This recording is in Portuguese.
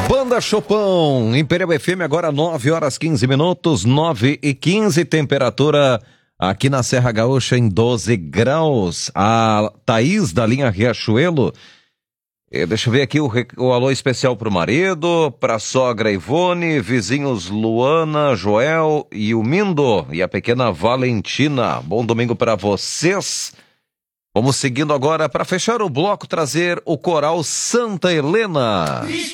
Banda Chopão, Imperial FM, agora 9h15, 9h15, temperatura aqui na Serra Gaúcha em 12 graus. A Thaís da linha Riachuelo, deixa eu ver aqui o alô especial pro marido, pra sogra Ivone, vizinhos Luana, Joel e o Mindo e a pequena Valentina. Bom domingo para vocês. Vamos seguindo agora para fechar o bloco, trazer o coral Santa Helena.